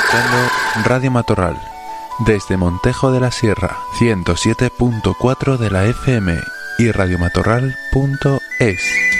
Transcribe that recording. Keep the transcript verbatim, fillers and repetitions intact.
escuchando Radio Matorral, desde Montejo de la Sierra, ciento siete punto cuatro de la F M y radiomatorral punto es.